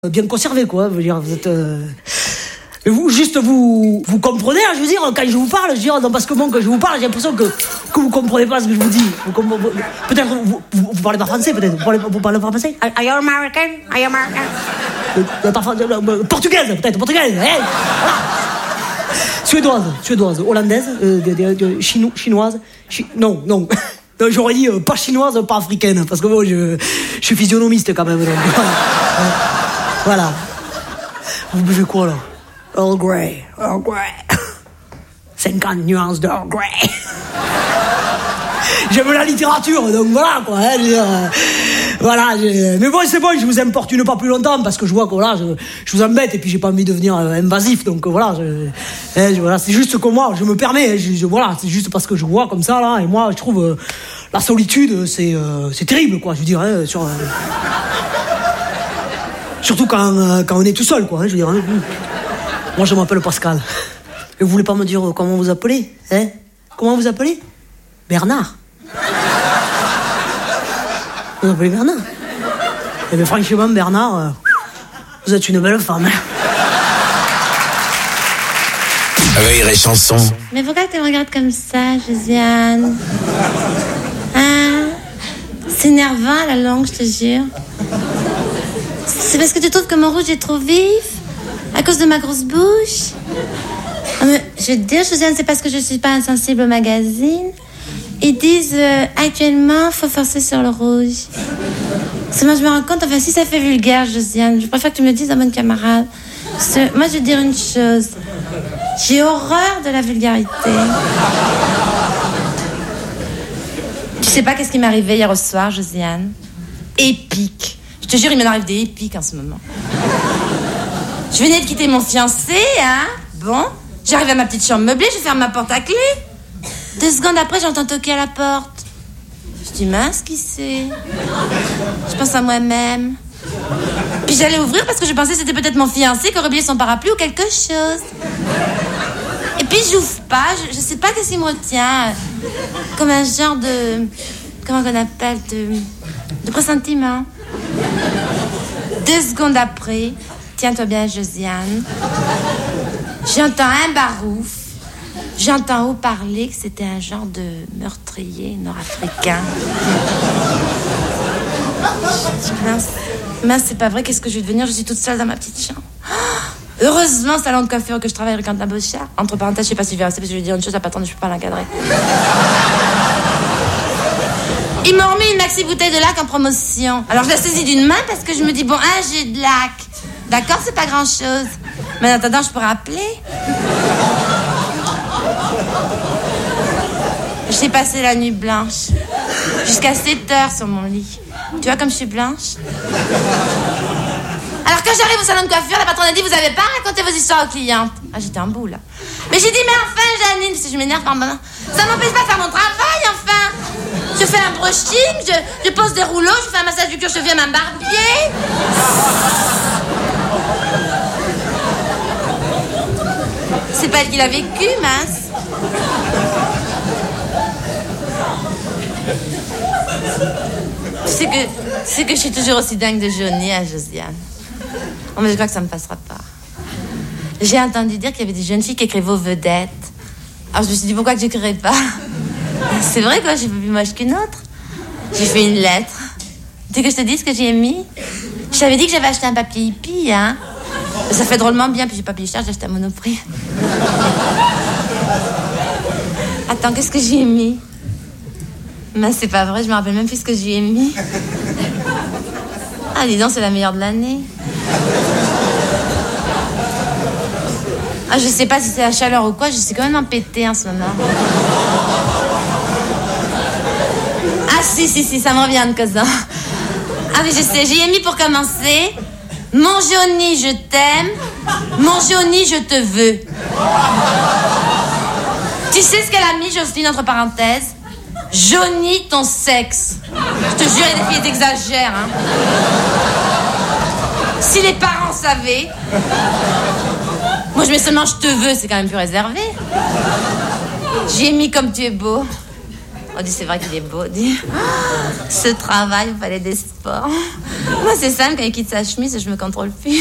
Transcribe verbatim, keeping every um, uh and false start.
bien conservé, quoi. Je veux dire, vous êtes... Euh... Vous, juste, vous, vous comprenez, hein, je veux dire, quand je vous parle, je veux dire, non, parce que moi, quand je vous parle, j'ai l'impression que, que vous comprenez pas ce que je vous dis. Vous, vous, peut-être, vous, vous, vous parlez pas français, peut-être. Vous parlez, vous parlez pas français? Are you American? Are you American? Euh, pas, euh, portugaise, peut-être, portugaise, hein, voilà. Suédoise, suédoise, hollandaise, euh, de, de, de, chino, chinoise, chi, non, non. J'aurais dit euh, pas chinoise, pas africaine, parce que moi, je, je suis physionomiste quand même. Donc, voilà. Euh, voilà. Vous buvez quoi, là? Earl Grey, Earl Grey. cinquante nuances d'Earl Grey. J'aime la littérature, donc voilà, quoi. Hein, je veux dire, euh, voilà, je... mais bon, c'est bon, je vous importune pas plus longtemps, parce que je vois que voilà, je, je vous embête, et puis j'ai pas envie de devenir euh, invasif, donc euh, voilà, je, hein, je, voilà, c'est juste que moi, je me permets, je, je, voilà, c'est juste parce que je vois comme ça, là, et moi, je trouve euh, la solitude, c'est, euh, c'est terrible, quoi, je veux dire, hein, sur, euh, surtout quand, euh, quand on est tout seul, quoi, hein, je veux dire. Hein, moi, je m'appelle Pascal. Et vous voulez pas me dire comment vous appelez, hein? Comment vous appelez? Bernard. Vous appelez Bernard? Eh bien, franchement, Bernard, euh, vous êtes une belle femme. Hein? Rire et chanson. Mais pourquoi tu me regardes comme ça, Josiane? Hein? C'est énervant, la langue, je te jure. C'est parce que tu trouves que mon rouge est trop vif? À cause de ma grosse bouche? Oh, mais je vais te dire, Josiane, c'est parce que je suis pas insensible au magazine. Ils disent euh, actuellement, faut forcer sur le rouge. Seulement, je me rends compte, enfin, si ça fait vulgaire, Josiane, je préfère que tu me le dises en bonne camarade. Parce que moi, je vais te dire une chose. J'ai horreur de la vulgarité. Tu sais pas qu'est-ce qui m'est arrivé hier au soir, Josiane? Épique. Je te jure, il m'en arrive des épiques en ce moment. Je venais de quitter mon fiancé, hein. Bon, j'arrive à ma petite chambre meublée, je ferme ma porte à clé. Deux secondes après, j'entends toquer à la porte. Je dis, mince, qui c'est? Je pense à moi-même. Puis j'allais ouvrir parce que je pensais que c'était peut-être mon fiancé qui aurait oublié son parapluie ou quelque chose. Et puis j'ouvre pas, je, je sais pas qu'est-ce qui me retient. Comme un genre de... Comment on appelle? De, de pressentiment. Deux secondes après... Tiens-toi bien, Josiane. J'entends un barouf. J'entends haut parler que c'était un genre de meurtrier nord-africain. Mince, mince, c'est pas vrai, qu'est-ce que je vais devenir? Je suis toute seule dans ma petite chambre. Heureusement, salon de coiffure que je travaille avec Quentin Bochard. Entre parenthèses, je sais pas si je vais rester parce que je vais dire une chose à patronne, je peux pas l'encadrer. Ils m'ont remis une maxi bouteille de lac en promotion. Alors je la saisis d'une main parce que je me dis, bon, un jet de lac. D'accord, c'est pas grand-chose. Mais en attendant, je pourrais appeler. J'ai passé la nuit blanche. Jusqu'à sept heures sur mon lit. Tu vois comme je suis blanche? Alors quand j'arrive au salon de coiffure, la patronne a dit, vous avez pas raconté vos histoires aux clientes. Ah, j'étais en boule. Mais j'ai dit, mais enfin, Janine, parce que je m'énerve par moment. Ça m'empêche pas de faire mon travail, enfin. Je fais un brushing, je, je pose des rouleaux, je fais un massage du cuir chevelu à ma barbier. C'est pas elle qui l'a vécu, mince. C'est que, c'est que je suis toujours aussi dingue de Johnny, hein, Josiane. Oh, mais je crois que ça me passera pas. J'ai entendu dire qu'il y avait des jeunes filles qui écrivaient aux vedettes. Alors je me suis dit, pourquoi que j'écrirais pas? C'est vrai, quoi, j'ai pas plus moche qu'une autre. J'ai fait une lettre. Tu veux que je te dise ce que j'y ai mis? Je t'avais dit que j'avais acheté un papier hippie, hein. Ça fait drôlement bien, puis j'ai pas payé cher, j'ai acheté à Monoprix. Attends, qu'est-ce que j'y ai mis? Mais c'est pas vrai, je me rappelle même plus ce que j'y ai mis. Ah, dis donc, c'est la meilleure de l'année. Ah, je sais pas si c'est la chaleur ou quoi, je suis quand même empêtée en ce moment. Ah, si, si, si, ça me revient de cause. Ah, mais je sais, j'y ai mis pour commencer. Mon Johnny, je t'aime. Mon Johnny, je te veux. Tu sais ce qu'elle a mis, Jocelyne, entre parenthèses? Johnny, ton sexe. Je te jure, les filles t'exagèrent, hein. Si les parents savaient. Moi, je mets seulement je te veux, c'est quand même plus réservé. J'ai mis comme tu es beau. Oh, On dit, c'est vrai qu'il est beau. On dit, oh, ce travail, il fallait des sports. Moi, c'est Sam, quand il quitte sa chemise, je me contrôle plus.